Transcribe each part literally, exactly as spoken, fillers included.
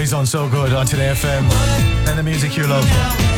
Boyzone, so good on Today F M. And the music you love.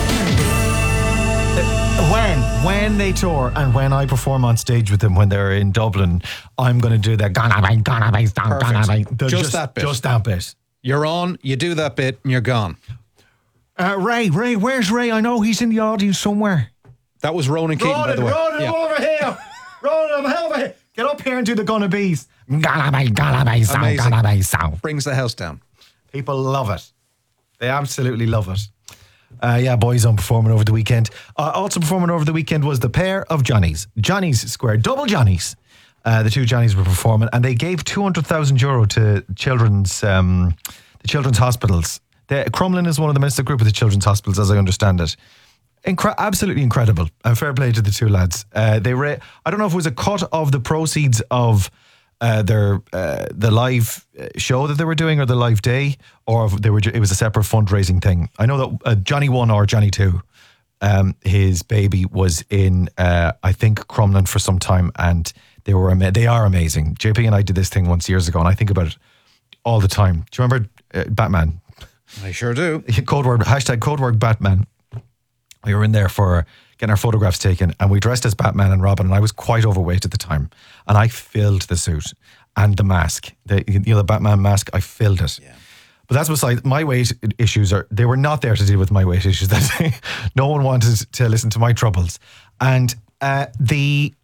When, when they tour and when I perform on stage with them when they're in Dublin, I'm going to do that. Gonna be, gonna be, gonna be. Just, just that bit. Just that bit. You're on, you do that bit, and you're gone. Uh, Ray, Ray, where's Ray? I know he's in the audience somewhere. That was Ronan Keating, Ronan, by the way. Ronan, Yeah. over here. Ronan, over here. Get up here and do the Gonna Bees. Gonna be, gonna be, sound, Amazing. gonna be, sound. Brings the house down. People love it. They absolutely love it. Uh, yeah, Boyzone performing over the weekend. Uh, also performing over the weekend was the pair of Johnnies. Johnnies Square, double Johnnies. Uh, the two Johnnies were performing, and they gave two hundred thousand euro to children's um, the children's hospitals. The, Crumlin is one of the minister group of the children's hospitals, as I understand it. Incre- absolutely incredible. And fair play to the two lads. Uh, they ra- I don't know if it was a cut of the proceeds of uh, their uh, the live show that they were doing, or the live day, or if they were. It was a separate fundraising thing. I know that uh, Johnny One or Johnny Two, um, his baby was in uh, I think Crumlin for some time, and they were ama- they are amazing. J P and I did this thing once years ago, and I think about it all the time. Do you remember uh, Batman? I sure do. Code word, hashtag code word Batman. We were in there for getting our photographs taken, and we dressed as Batman and Robin, and I was quite overweight at the time, and I filled the suit and the mask, the you know the Batman mask. I filled it. Yeah. But that's beside my weight issues. Are they were not there to deal with my weight issues that day. No one wanted to listen to my troubles, and uh, the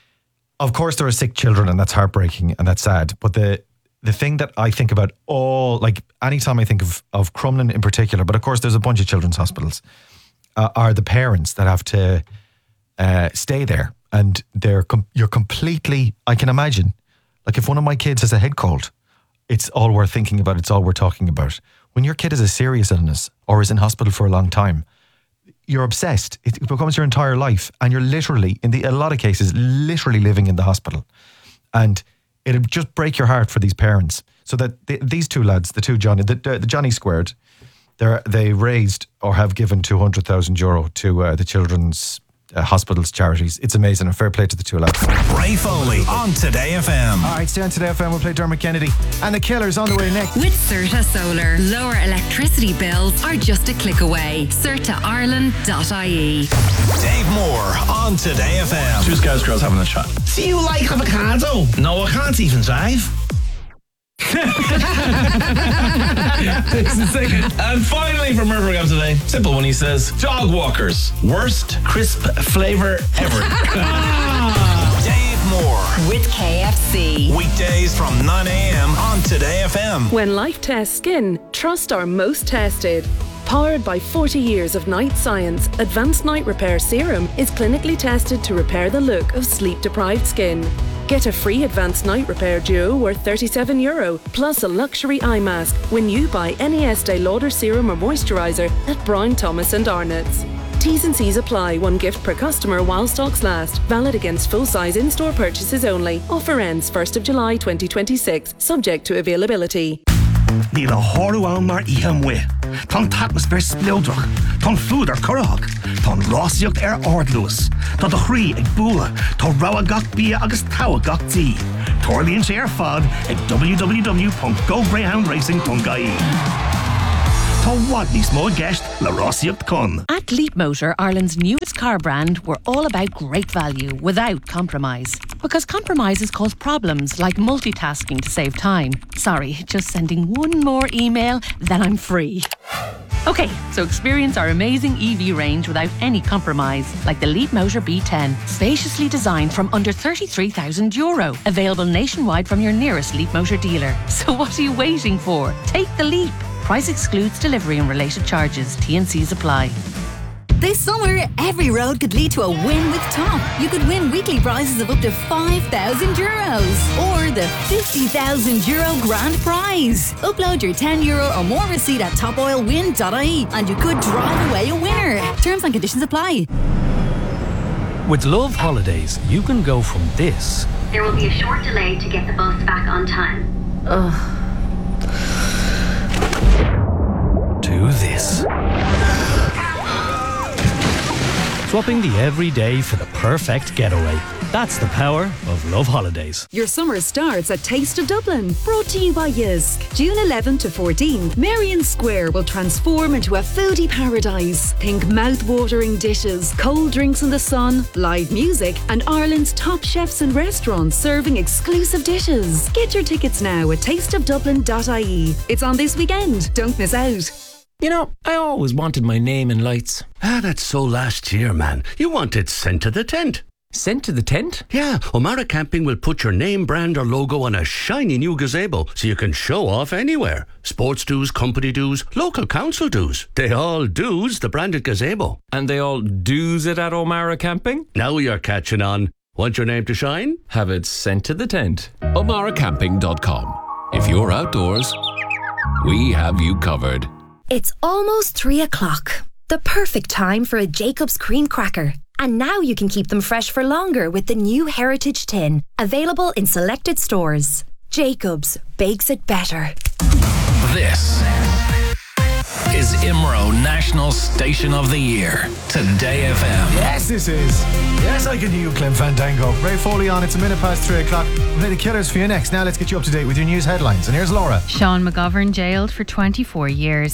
of course there are sick children, and that's heartbreaking and that's sad. But the the thing that I think about all, like anytime I think of of Crumlin in particular, but of course there's a bunch of children's hospitals. Uh, are the parents that have to uh, stay there, and they're com- you're completely. I can imagine, like if one of my kids has a head cold, it's all we're thinking about. It's all we're talking about. When your kid has a serious illness or is in hospital for a long time, you're obsessed. It becomes your entire life, and you're literally, in the a lot of cases, literally living in the hospital, and it'll just break your heart for these parents. So that the, these two lads, the two Johnny, the, the Johnny Squared. They're, they raised or have given two hundred thousand euro to uh, the children's uh, hospitals charities. It's amazing. A fair play to the two lads. Ray Foley on Today F M. All right, stay on Today F M. We'll play Dermot Kennedy and the Killers on the way next. With Certa Solar, lower electricity bills are just a click away. certa ireland dot I E. Dave Moore on Today F M. Two Scouse having a chat. Do you like avocado? No, I can't even drive. And finally from Murphy today, simple one, he says, dog walkers, worst crisp flavour ever. Dave Moore With K F C. weekdays from nine a.m. on Today F M. When life tests skin, trust our most tested. Powered by forty years of night science, Advanced Night Repair Serum is clinically tested to repair the look of sleep-deprived skin. Get a free Advanced Night Repair Duo worth thirty-seven euro, plus a luxury eye mask when you buy any Estee Lauder serum or moisturiser at Brian Thomas and Arnott's. T's and C's apply. One gift per customer while stocks last. Valid against full-size in-store purchases only. Offer ends first of July twenty twenty-six, subject to availability. Níl a chorú an mar íham we. Tá atmosfér splódrach, tá food ar currach, tá rásaíocht ar ardlúas, tá do chrí ag búla, tá rá gach bia agus táwa gach tí. Torlíonn sé ar fad ag w w w dot go greyhound racing dot I E. Tá wad níos mó gceist le rásaíocht con. At Leap Motor, Ireland's newest car brand, we're all about great value without compromise. Because compromises cause problems like multitasking to save time. Sorry, just sending one more email, then I'm free. Okay, so experience our amazing E V range without any compromise, like the Leap Motor B ten, spaciously designed from under thirty-three thousand euro. Available nationwide from your nearest Leap Motor dealer. So what are you waiting for? Take the leap. Price excludes delivery and related charges. T and C's apply. This summer, every road could lead to a win with Top. You could win weekly prizes of up to five thousand euros or the fifty thousand euro grand prize. Upload your ten euro or more receipt at top oil win dot I E and you could drive away a winner. Terms and conditions apply. With Love Holidays, you can go from this. There will be a short delay to get the bus back on time. Ugh. To this. Swapping the everyday for the perfect getaway. That's the power of Love Holidays. Your summer starts at Taste of Dublin, brought to you by Yisk. June eleventh to fourteenth, Marion Square will transform into a foodie paradise. Think mouth-watering dishes, cold drinks in the sun, live music, and Ireland's top chefs and restaurants serving exclusive dishes. Get your tickets now at taste of dublin dot I E. It's on this weekend. Don't miss out. You know, I always wanted my name in lights. Ah, that's so last year, man. You wanted sent to the tent. Sent to the tent? Yeah, O'Mara Camping will put your name, brand or logo on a shiny new gazebo so you can show off anywhere. Sports dues, company dues, local council dues. They all dues the branded gazebo. And they all do's it at O'Mara Camping? Now you're catching on. Want your name to shine? Have it sent to the tent. O'Mara Camping dot com. If you're outdoors, we have you covered. It's almost three o'clock. The perfect time for a Jacob's cream cracker. And now you can keep them fresh for longer with the new Heritage Tin, available in selected stores. Jacob's bakes it better. This is I M R O National Station of the Year. Today F M. Yes, this is. Yes, I can hear you, Clem Fandango. Ray Foley on. It's a minute past three o'clock. We'll play the Killers for you next. Now let's get you up to date with your news headlines. And here's Laura. Sean McGovern jailed for twenty-four years.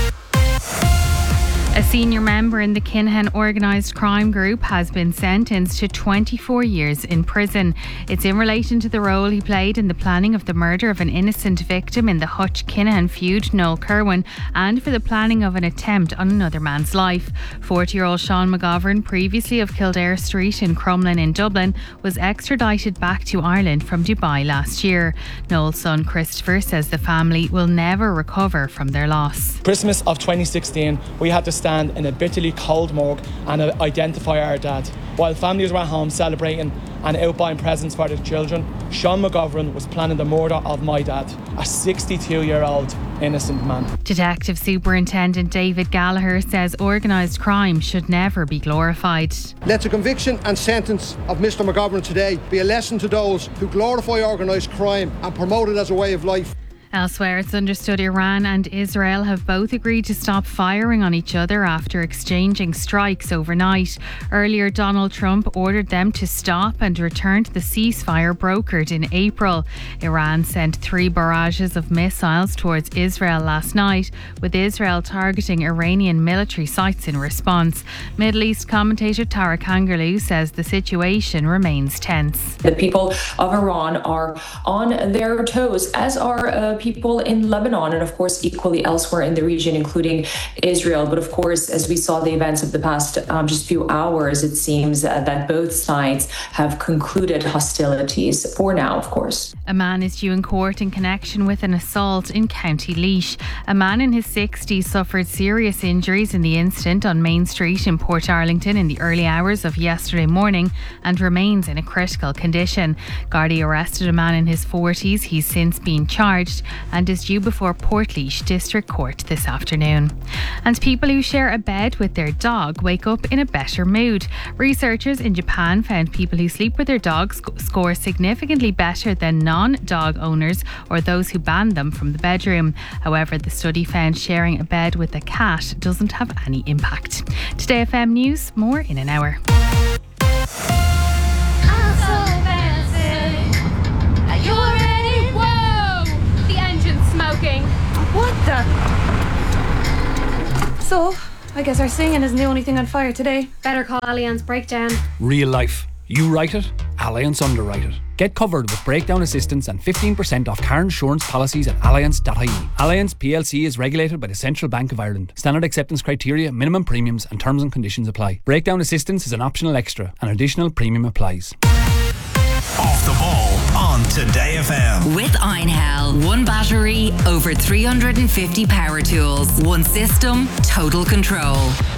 A senior member in the Kinahan organised crime group has been sentenced to twenty-four years in prison. It's in relation to the role he played in the planning of the murder of an innocent victim in the Hutch Kinahan feud, Noel Kerwin, and for the planning of an attempt on another man's life. forty-year-old Sean McGovern, previously of Kildare Street in Crumlin in Dublin, was extradited back to Ireland from Dubai last year. Noel's son Christopher says the family will never recover from their loss. Christmas of twenty sixteen, we had to stand in a bitterly cold morgue and identify our dad. While families were at home celebrating and out buying presents for their children, Sean McGovern was planning the murder of my dad, a sixty-two-year-old innocent man. Detective Superintendent David Gallagher says organised crime should never be glorified. Let the conviction and sentence of Mister McGovern today be a lesson to those who glorify organised crime and promote it as a way of life. Elsewhere, it's understood Iran and Israel have both agreed to stop firing on each other after exchanging strikes overnight. Earlier, Donald Trump ordered them to stop and return to the ceasefire brokered in April. Iran sent three barrages of missiles towards Israel last night, with Israel targeting Iranian military sites in response. Middle East commentator Tara Kangarloo says the situation remains tense. The people of Iran are on their toes, as are uh, people in Lebanon and of course equally elsewhere in the region, including Israel. But of course, as we saw the events of the past um, just few hours, it seems uh, that both sides have concluded hostilities for now, of course. A man is due in court in connection with an assault in County Laois. A man in his sixties suffered serious injuries in the incident on Main Street in Portarlington in the early hours of yesterday morning and remains in a critical condition. Gardaí arrested a man in his forties. He's since been charged and is due before Portlaoise District Court this afternoon. And people who share a bed with their dog wake up in a better mood. Researchers in Japan found people who sleep with their dogs score significantly better than non-dog owners or those who ban them from the bedroom. However, the study found sharing a bed with a cat doesn't have any impact. Today F M News, more in an hour. What the? So, I guess our singing isn't the only thing on fire today. Better call Allianz Breakdown. Real life. You write it, Allianz underwrite it. Get covered with breakdown assistance and fifteen percent off car insurance policies at allianz dot I E. Allianz P L C is regulated by the Central Bank of Ireland. Standard acceptance criteria, minimum premiums and terms and conditions apply. Breakdown assistance is an optional extra. An additional premium applies. Off the ball on Today F M. With Einhell. One battery, over three hundred fifty power tools. One system, total control.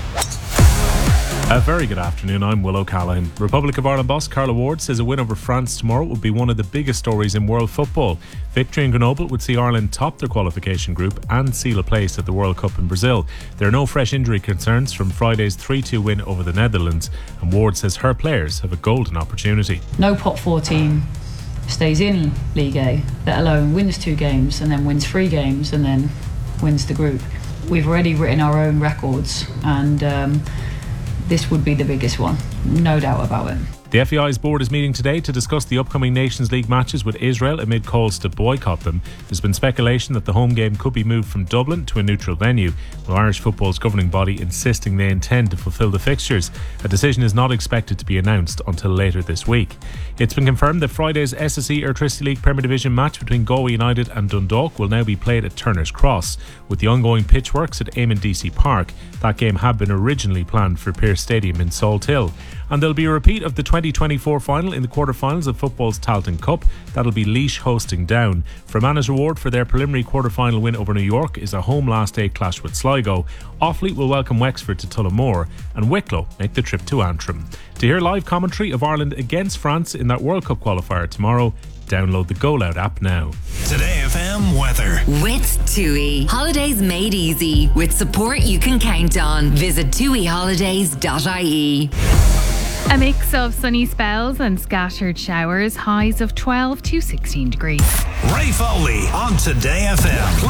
A very good afternoon, I'm Will O'Callaghan. Republic of Ireland boss Carla Ward says a win over France tomorrow would be one of the biggest stories in world football. Victory in Grenoble would see Ireland top their qualification group and seal a place at the World Cup in Brazil. There are no fresh injury concerns from Friday's three two win over the Netherlands, and Ward says her players have a golden opportunity. No pot four team stays in League A, let alone wins two games and then wins three games and then wins the group. We've already written our own records and um, this would be the biggest one, no doubt about it. The F A I's board is meeting today to discuss the upcoming Nations League matches with Israel amid calls to boycott them. There's been speculation that the home game could be moved from Dublin to a neutral venue, with Irish football's governing body insisting they intend to fulfil the fixtures. A decision is not expected to be announced until later this week. It's been confirmed that Friday's S S E Airtricity League Premier Division match between Galway United and Dundalk will now be played at Turner's Cross. With the ongoing pitch works at Eamon D C Park, that game had been originally planned for Pearse Stadium in Salthill. And there'll be a repeat of the twenty twenty-four final in the quarter-finals of football's Tailteann Cup. That'll be Laois hosting Down. Fermanagh's reward for their preliminary quarter-final win over New York is a home last day clash with Sligo. Offaly will welcome Wexford to Tullamore, and Wicklow make the trip to Antrim. To hear live commentary of Ireland against France in that World Cup qualifier tomorrow, download the Go Loud app now. Today F M weather. With TUI. Holidays made easy. With support you can count on. Visit tui holidays dot I E. A mix of sunny spells and scattered showers, highs of twelve to sixteen degrees. Ray Foley on Today F M.